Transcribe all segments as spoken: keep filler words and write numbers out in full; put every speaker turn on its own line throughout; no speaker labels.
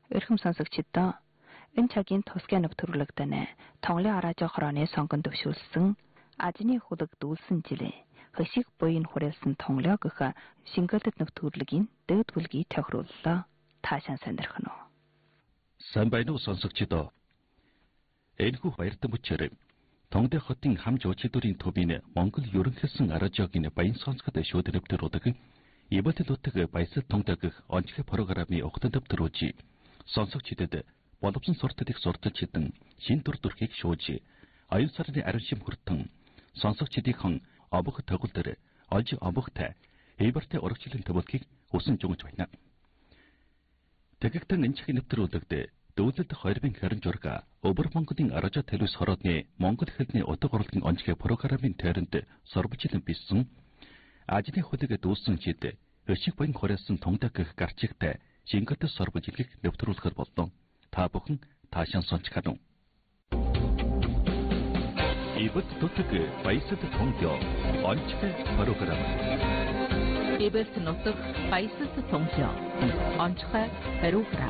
Эрхэм сонсогчдоо энэ цагийн тусгай нэвтрүүлэгтэнэ Тонглын араажаа хорооны сонгон төвшүүлсэн Ажны хулаг дүүлсэн жилээ Хөшиг буйн хүрээлсэн Тонглоо гэх шингэлдэт нэвтрүүлгийн дэд бүлгийг тохирууллаа. Таашаан сонирхно уу?
Сайн байна уу сонсогчдоо? Энэхүү баяртай бүчээр Тонгды хотын хам жуулчдын төвийн Монгол ерөнхийлсөн араажаагийн баян сонсгод шууд нэвтрүүлдэг Ибэтэл утг баясал Тонгдог онцгой программын ухтан дэвтрүүлж сонсогчдод боловсон суртал их сурталч хэдэн шин дүр төрхийг шууж аюун сарны ариун шим хүртэн сонсогчдын обох тогл дээр олж обохтай хейбертэй урагшлын төвөлхийг хүсэн жугж байна. Тэгэгтэн энэ чихийн нэвтрүүлэгт дүүлэлт хоёрын харин журга Өвөр Монголын араажаа телевиз хороодны Монгол хэлний утга орлогын онцгой программын тойронд сурвалжлан бийсэн Ажны хулаг дүүлсэн жид Хөшиг буйн хүрээлсэн Тонгдог гэх гарчигтай шингэлдэт сурвалжлыг нэвтрүүлэхэд болдоо. Та бүхэн таашаан сонсчихно. Ибэт тутг баясал Тонглоо онцгой программ.
Ибэт нутг баясал Тонглоо онцгой программ.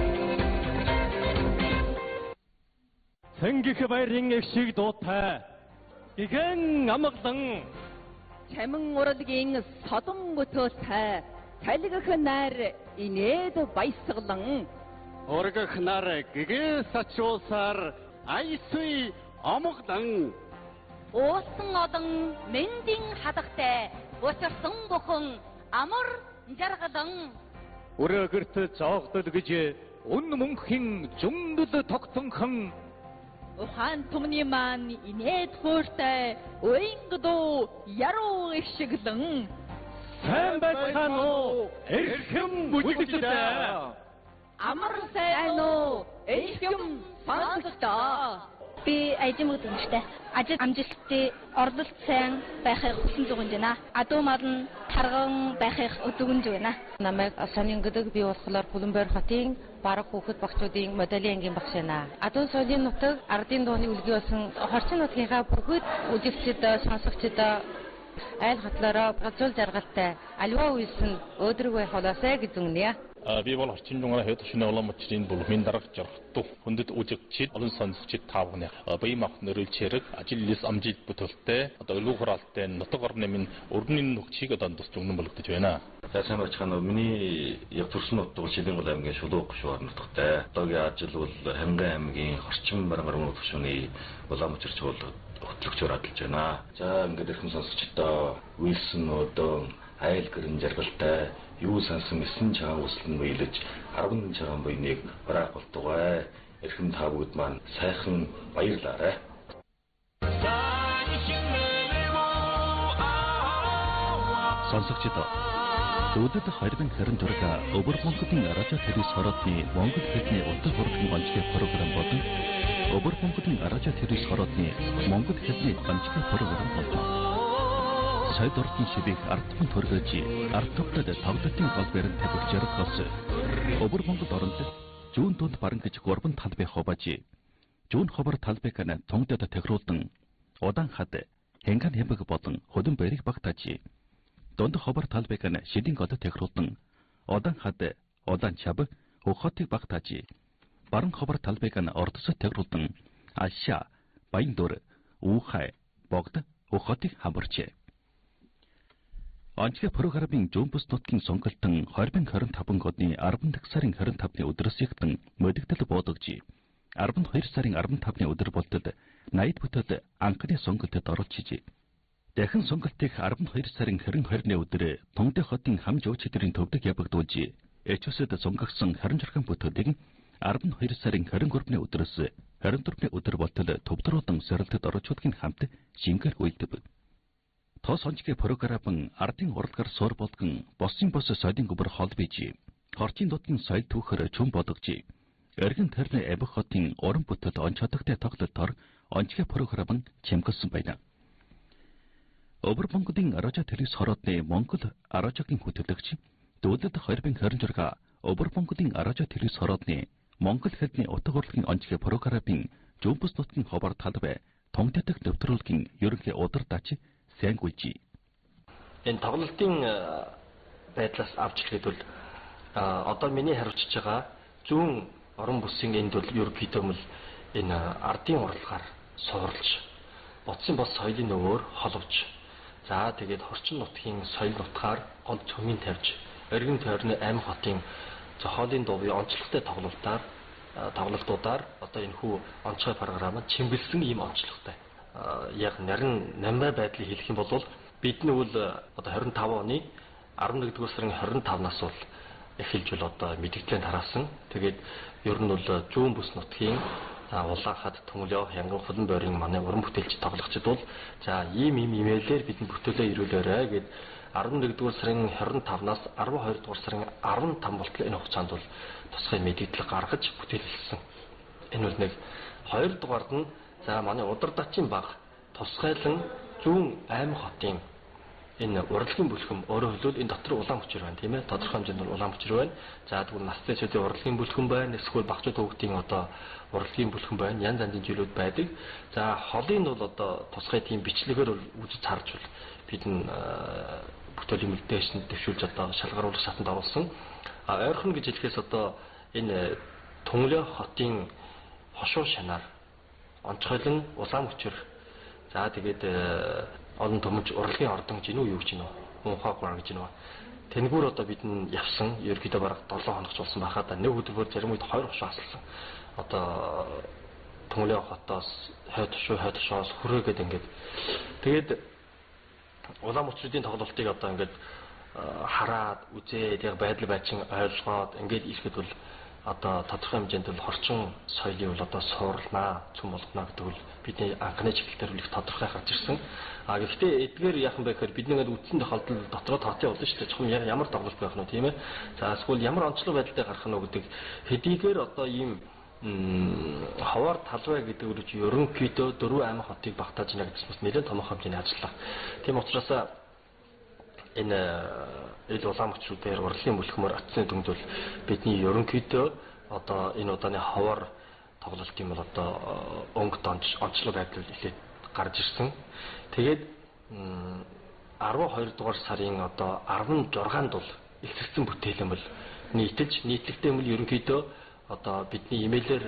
Сэнгих баярын эвшиг дуутай гигэн амгалан
Чамин уралгийн содон өтөөтэй талигх нар инээд баясгалан
ургах нар гигээс ачуулсаар айсүй амгалан
уусан одон мэндийн хадагтай уучрсан бүхэн амар жаргалан
өрөөгөрт зоогдол гэж өн мөнхийн зөндөл тогтонхон
Ухаан түмний маань инээд хөөртэй уйнгдуу яруу ишгэлэн
сайн байцгаана уу эрхэм бүжигчдээ
амар сайн уу эрхэм сонсогчдоо
би ажим үдэнтэй ажид амжилттай орлолт сайн байхыг хүсэн зүгэж байна. Адуу малн тарган байхыг өдөгнж байна.
Намайг сонин гэдэг би болохоор Хүлэмбайр хотын бараг хүүхэд багчуудын моделийн ангийн багш байна. Адуу соёлын нутаг ардын дууны үлгий болсон хорчин нутгийнхаа бүгд үжигчид сонсогчид айл хатлаараа газуул жаргалтай аливаа үйлсэн өөдрөг байх болоосай гэж үгнэе.
Би бол орчин жунгаараа хэд шинэ улаан мөчрийн бүлмийн дарга жаргалту хүндэт үжигчид олон сонсогчид таавны баям авах нөрөлч хэрэг ажил лис амжилт бүтэлтэй одоо өлөг хураалттай нутаг орны минь өргөний нөхчийг одоо тусч өгнө болгож байна.
Сайн бачхана миний яг төрсөн нутаг Шилэнгол аймгийн Шулууг гушуур нутагтай. Одоогийн ажил бол Хангай аймгийн Хорчин Барангар мөн төвшөний улаан мөчрч бол хөтлөгчөөр ажиллаж байна. За ингээд эрхэм сонсогчдоо үйлсэн одоо айл гэрэн жаргалтай юу сансан эсэн чагаан үслэн биелэж арван чагаан буйныг бараах болтугай эрхэм та бүгд маань сайхан баярлаарай.
Сонсогчдоо дүүлэлт хоёрын харин журга Өвөр Монголын араажаа телевиз хороодны Монгол хэлний утга орлогын онцгой программ болон Өвөр Монголын араажаа телевиз хороодны Монгол хэлний онцгой программ болдог. Сайд ордын шивийг ардхан төргөж ард тавтад тавдалтын гол баримт тавьж ярахаас Өвөр Монгол оронд зүүн дунд баран гэж гурван талбай ховааж зүүн ховор талбайг нь Тонгдод тохируулдан удаан хад Хэнган хэмбэг болон хөдөн барийг багтааж дунд ховор талбайг нь шидийн гол тохируулдан удаан хад удаан чав хөхотыг багтааж баран ховор талбайг нь ордосод тохируулдан ашаа баян дүр уухай богд хөхотыг хамбарчээ. Онцгой программын Жумбус нутгийн сонголтон двадцать двадцать оны арван сарын двадцать тавны өдрөөс ихтэн модигдэл буудагж арван сарын арван тавны өдөр болтод найд бүтэд анхны сонголтод оролцож дахин сонголтыг арван сарын двадцать өдөр Тонгды хотын хам жуулчдын төвдөг явагдуулж эчүүсэд сонгогдсон харин журган бүтэдийг арван сарын двадцать өдрөөс двадцать өдөр болтод төвдрүүлэн сорилтод оролцуулахын хамт шингэр үйлдэв. Тос онцгой программ ардын уралгаар суур болгон босын бос соёлын гүбэр хол бийж хорчин дутгийн соёл түүхээр чүм бодогч эргэн тойрны Авих хотын уран бүтээл онц чадагтай тоглолтоор онцгой программ чимгэлсэн байна. Өвөр Монголын араажаа телевиз хороодны Монгол араажаагийн хөтлөгч дүүлэлт хоёрын харин журга Өвөр Монголын араажаа телевиз хороодны Монгол хэлний утга орлогын онцгой программын Жумбус нутгийн ховор талбай Тонгдод нэвтрүүлгийн ерөнхий удирдаач сайн гүйжи.
Энэ тоглолтын байдлаас авч ихэд бол одоо миний хариуцж байгаа зүүн орон бүсийн энд бол ерөнхийдөө л энэ ардын урлагаар суурлж бодсон бос соёлын өвөөр холбож за тэгээд хорчин нутгийн соёл нутгаар гол цөмийн тавьж өргөн тойрны аймаг хотын зохиолын дуу онцлогтой тоглолтоор тоглолтуудаар одоо энэ хүү онцгой програмд чимгэлсэн ийм онцлогтой. Яг нарийн намбай байдлыг хэлэх юм бол бидний бол одоо хорин таван оны арван нэгдүгээр сарын хорин тавнаас бол эхэлж бол одоо мэдээлэл тараасан. Тэгээд ер нь бол зүүн бүс нутгийн Улаанхад, Төмөлөө, Янган, Хулан бойрын манай уран бүтээлч тоглогчид бол за ийм ийм имэйлээр бидний бүтээлээ ирүүлээрэй гэд арван нэгдүгээр сарын хорин тавнаас арван хоёр дугаар сарын арван там болтол энэ хугацаанд бол тусгай мэдээлэл гаргаж бүтээлсэн. Энэ бол нэг хоёр дугаард нь за манай удирдагчийн баг тусгайлан зүүн аймаг хотын энэ урлагийн бүлхэм өөрөөр хэлбэл энэ дотор улаан мөчөр байна тийм ээ тодорхой хэмжээнд бол улаан мөчөр байна. За тэгвэл настай төдий урлагийн бүлхэм байна. Эсвэл багцууд хүүхдийн одоо урлагийн бүлхэм байна. Янз янзын зүйлүүд байдаг. За холын бол одоо тусгай тийм бичлэгээр бол үзэж харж бол бид нь бүтээлийн мэдээшнд дэвшүүлж одоо шалгаруулах шатанд оруулсан. А ойрхон гэж хэлэхээс одоо энэ Төмөлөө хотын хошуу шанаар онцгойлон улаан мөчөр за тэгээд олон төмөж урлагийн ордон гэж юу юу гэж нөө муухай гуар гэж нөө тэнгүүр одоо бид нь явсан ерөөдөө бараг долоо хоногч болсон байхад нэг өдөр зарим үед хоёр хошоо асалсан одоо Төмөлөө хотоос хойд хошуу хойд хошоос хүрээгээд ингээд тэгээд улаан мөчрүүдийн тоглолтыг одоо ингээд хараад үзээд яг байдал байчин ойлгоод ингээд ирэхэд бол одоо тодорхой хэмжээнд бол хорчин соёлын бол одоо суурлнаа цөм болгоно гэдэг бол бидний анхны чиглэлээр л их тодорхой гарч ирсэн. А гэхдээ эдгээр яахан байхээр бидний ингээд үтсэн тохиолдол дотроо таатын болно шүү дээ. Чухам ямар тоглолт байх нь тийм ээ. За эсвэл ямар онцлог байдалтай гарах нь гэдэг хэдийгээр одоо ийм хавар талбай гэдэг үг чи ерөнхийдөө дөрвөн аймаг хотыг багтааж байна гэсэн бас нэлээд томоохон хэмжээний ажиллаа. Тийм учраас энэ ил улаан мөчрүүдээр урлагийн бүлхмээр атсны дүнд бол бидний ерөнхийдөө одоо энэ удааны хавар тоглолт юм бол одоо өнгө донч онцлог байдал ихлээд гарч ирсэн. Тэгээд арван хоёр дугаар сарын одоо арван жургаанд бол ихсэлсэн бүтээлэн бол нийтэж нийтлэгтэй юм бол ерөнхийдөө одоо бидний имэйлээр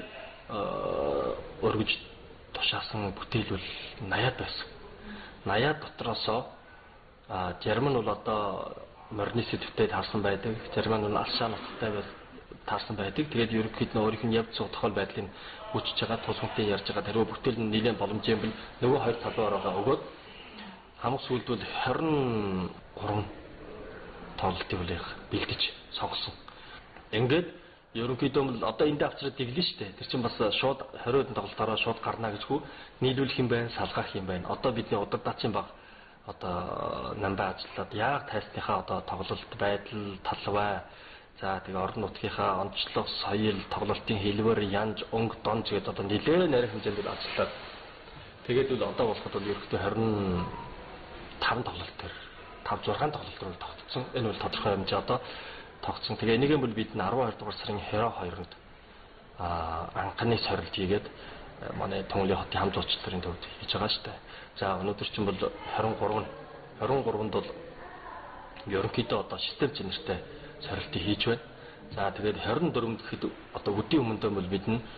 өргөж тушаасан бүтээл бол наяад байсан. наяад дотроосоо Жерман бол одоо морины сэдвтэй таарсан байдаг. Жерман бол алшаа нутагтай таарсан байдаг. Тэгээд ерөнхийд нь өөрийнх нь явц тохиол байдлыг хүчж байгаа тусламжтай ярьж байгаа. Тэрөө бүтээл нь нэлээд боломжтой бол нөгөө хоёр талбайраа өгөөд хамаг сүлд бол хорин гурван тоглолтыг бол бэлдэж сонгосон. Ингээд ерөнхийдөө бол одоо энд авчраад дэглэн шүү дээ. Тэр чинь бас шууд хориод тоглолтоороо шууд гарна гэжгүй нийлүүлэх юм байна, салгах юм байна. Одоо бидний удирдаачийн баг одоо намбай ажиллаад яг тайсныхаа одоо тоглолт байдал талбай за тэгээ орон нутгийнхаа онцлог соёл тоглолтын хэлбэр янз өнгө донж гэдэг одоо нэлээд нарийн хэмжээнд ажиллаад тэгээд бол одоо болоход бол ерөнхийдөө хорин таван тоглолт төр тавь зургаан тоглолт руу тогтсон. Энэ бол тодорхой хэмжээ одоо тогтсон. Тэгээ энийгээ бол бид нь арван хоёр дугаар сарын хоёрнд аа анхны сорилт хийгээд манай Төмөлөө хотын хамт зуучлалын төвд хийж байгаа шүү дээ. За өнөөдөр чинь бол хорин гурав нь хорин гуравнд бол ерөнхийдөө одоо систем чанартай сорилтыг хийж байна. За тэгээд хорин дөрөвд гэхэд одоо өдийн өмнөдөө бол бид нь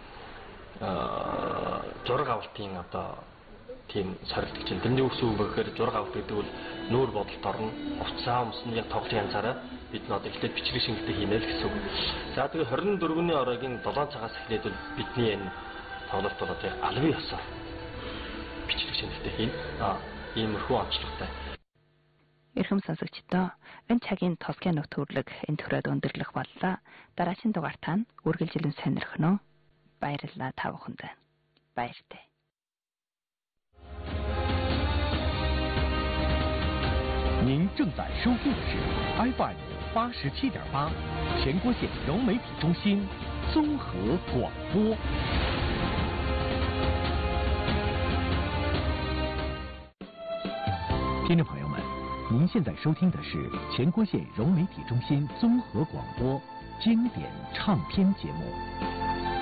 аа зураг авалтын одоо тийм сорилт гэж байна. Тэрний үгс үг гэхээр зураг авалт гэдэг бол нүүр бодолд орно. Уцаа өмсөн яг тоглолтын янзаараа бид нь одоо ихтэй бичрэг шингэлтэй хийнэ л гэсэн үг. За тэгээд хорин дөрвөний оройгийн долоон цагаас эхлээд бол бидний энэ тоглолт бол одоо албан ёсоор бичрэг шингэлтэй хийн. Аа иймэрхүү онцлогтой.
Эрхэм сонсогчдоо энэ цагийн тосгийн нөх төрлөг энэ төрөд өндөрлөх боллоо. Дараагийн дугаар тань үргэлжилэн сонирхно. Баярлалаа та бүхэнд. Баяртай.
您正在收听的是 F M 八十七点八，全国县融媒体中心综合广播。听众朋友们，您现在收听的是全国县融媒体中心综合广播经典唱片节目。